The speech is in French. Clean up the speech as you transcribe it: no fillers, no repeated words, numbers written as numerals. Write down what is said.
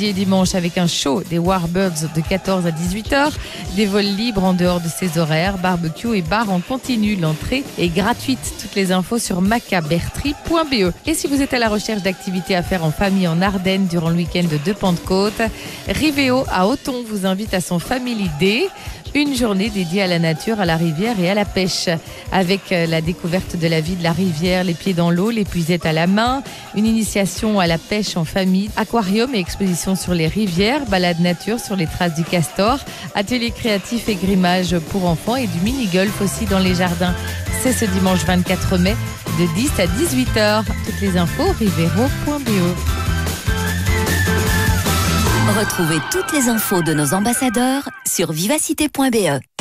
samedi et dimanche avec un show des Warbirds de 14 à 18h, des vols libres en dehors de ces horaires, barbecue et bar en continu. L'entrée est gratuite. Toutes les infos sur macabertry.be. Et si vous êtes à la recherche d'activités à faire en famille en Ardennes durant le week-end de Pentecôte, Riveo à Auton vous invite à son Family Day. Une journée dédiée à la nature, à la rivière et à la pêche. Avec la découverte de la vie de la rivière, les pieds dans l'eau, l'épuisette à la main, une initiation à la pêche en famille, aquarium et exposition sur les rivières, balade nature sur les traces du castor, atelier créatif et grimage pour enfants et du mini-golf aussi dans les jardins. C'est ce dimanche 24 mai de 10 à 18h. Toutes les infos, rivero.be. Retrouvez toutes les infos de nos ambassadeurs sur vivacité.be.